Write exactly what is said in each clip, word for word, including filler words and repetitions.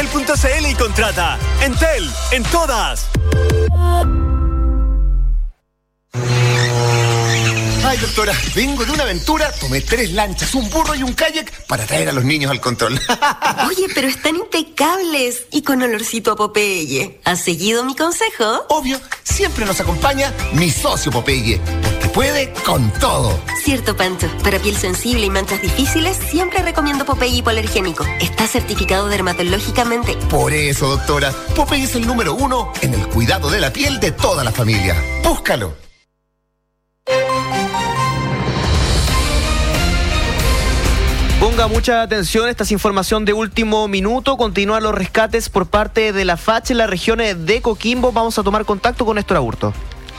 entel punto c l y contrata. Entel, en todas. Ay, doctora, vengo de una aventura, tomé tres lanchas, un burro y un kayak para traer a los niños al control. Oye, pero están impecables y con olorcito a Popeye. ¿Has seguido mi consejo? Obvio, siempre nos acompaña mi socio Popeye, porque puede con todo. Cierto, Pancho. Para piel sensible y manchas difíciles, siempre recomiendo Popeye hipoalergénico. Está certificado dermatológicamente. Por eso, doctora, Popeye es el número uno en el cuidado de la piel de toda la familia. Búscalo. Ponga mucha atención, esta es información de último minuto. Continúan los rescates por parte de la F A C en las regiones de Coquimbo. Vamos a tomar contacto con Néstor Aburto.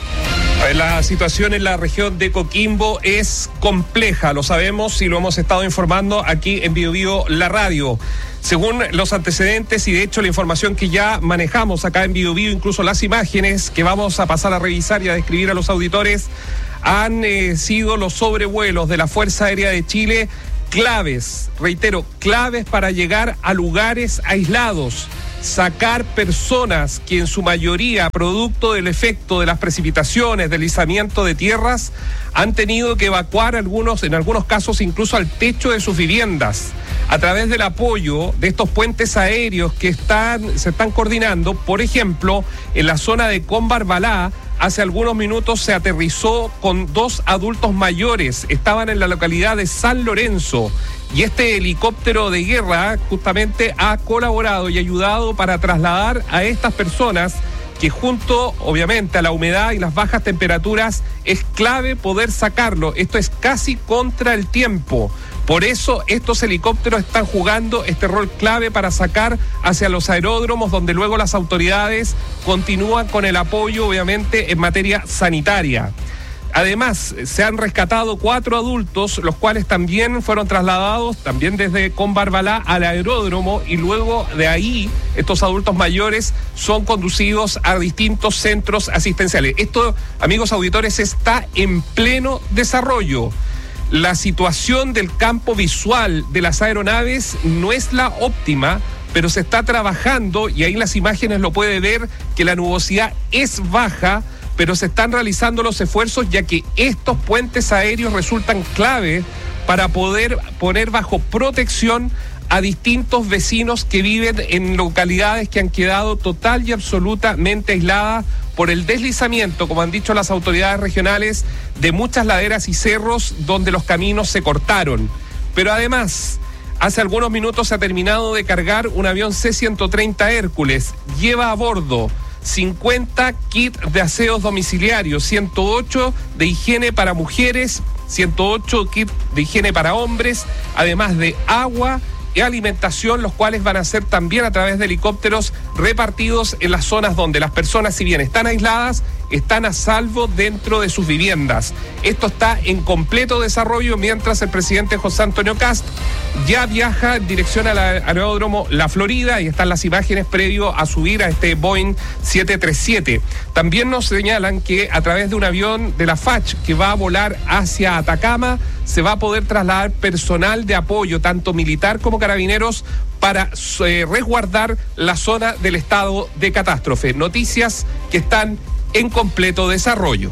La situación en la región de Coquimbo es compleja, lo sabemos y lo hemos estado informando aquí en Bio Bio La Radio. Según los antecedentes y de hecho la información que ya manejamos acá en Bio Bio, incluso las imágenes que vamos a pasar a revisar y a describir a los auditores, han eh, sido los sobrevuelos de la Fuerza Aérea de Chile claves, reitero, claves para llegar a lugares aislados, sacar personas que en su mayoría, producto del efecto de las precipitaciones, deslizamiento de tierras, han tenido que evacuar algunos, en algunos casos incluso al techo de sus viviendas, a través del apoyo de estos puentes aéreos que están, se están coordinando. Por ejemplo, en la zona de Combarbalá, hace algunos minutos se aterrizó con dos adultos mayores, estaban en la localidad de San Lorenzo, y este helicóptero de guerra justamente ha colaborado y ayudado para trasladar a estas personas que junto, obviamente, a la humedad y las bajas temperaturas es clave poder sacarlo. Esto es casi contra el tiempo. Por eso estos helicópteros están jugando este rol clave para sacar hacia los aeródromos, donde luego las autoridades continúan con el apoyo, obviamente, en materia sanitaria. Además, se han rescatado cuatro adultos, los cuales también fueron trasladados, también desde Combarbalá al aeródromo, y luego de ahí, estos adultos mayores son conducidos a distintos centros asistenciales. Esto, amigos auditores, está en pleno desarrollo. La situación del campo visual de las aeronaves no es la óptima, pero se está trabajando, y ahí en las imágenes lo puede ver, que la nubosidad es baja, pero se están realizando los esfuerzos, ya que estos puentes aéreos resultan clave para poder poner bajo protección a distintos vecinos que viven en localidades que han quedado total y absolutamente aisladas por el deslizamiento, como han dicho las autoridades regionales, de muchas laderas y cerros donde los caminos se cortaron. Pero además, hace algunos minutos se ha terminado de cargar un avión C ciento treinta Hércules. Lleva a bordo cincuenta kits de aseos domiciliarios, ciento ocho de higiene para mujeres, ciento ocho kits de higiene para hombres, además de agua y alimentación, los cuales van a ser también a través de helicópteros repartidos en las zonas donde las personas, si bien están aisladas, están a salvo dentro de sus viviendas. Esto está en completo desarrollo, mientras el presidente José Antonio Kast ya viaja en dirección al aeródromo La Florida, y están las imágenes previo a subir a este Boeing siete treinta y siete. También nos señalan que a través de un avión de la F A C que va a volar hacia Atacama, se va a poder trasladar personal de apoyo, tanto militar como carabineros, para eh, resguardar la zona del estado de catástrofe. Noticias que están en completo desarrollo.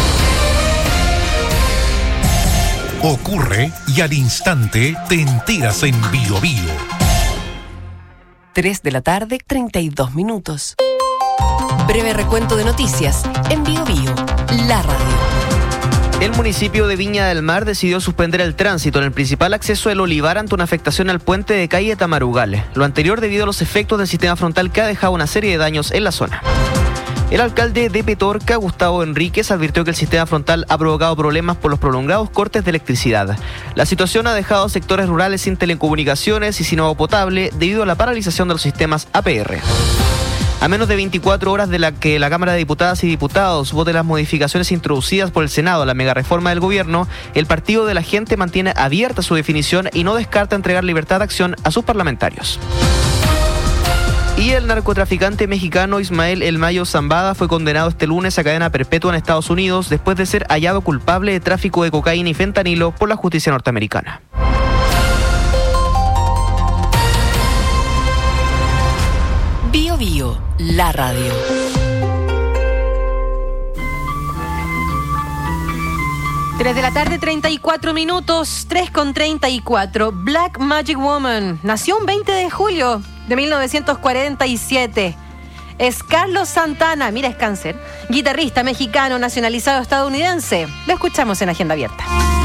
Ocurre y al instante te enteras en Bio Bio. tres de la tarde, treinta y dos minutos. Breve recuento de noticias en Bio Bio, la radio. El municipio de Viña del Mar decidió suspender el tránsito en el principal acceso del Olivar ante una afectación al puente de calle Tamarugales. Lo anterior debido a los efectos del sistema frontal que ha dejado una serie de daños en la zona. El alcalde de Petorca, Gustavo Enríquez, advirtió que el sistema frontal ha provocado problemas por los prolongados cortes de electricidad. La situación ha dejado sectores rurales sin telecomunicaciones y sin agua potable debido a la paralización de los sistemas A P R. A menos de veinticuatro horas de la que la Cámara de Diputadas y Diputados vote las modificaciones introducidas por el Senado a la megareforma del gobierno, el Partido de la Gente mantiene abierta su definición y no descarta entregar libertad de acción a sus parlamentarios. Y el narcotraficante mexicano Ismael El Mayo Zambada fue condenado este lunes a cadena perpetua en Estados Unidos después de ser hallado culpable de tráfico de cocaína y fentanilo por la justicia norteamericana. Bio Bio, la radio. tres de la tarde, treinta y cuatro minutos, tres con treinta y cuatro. Black Magic Woman nació un veinte de julio de mil novecientos cuarenta y siete. Es Carlos Santana, mira, es cáncer, guitarrista mexicano nacionalizado estadounidense. Lo escuchamos en Agenda Abierta.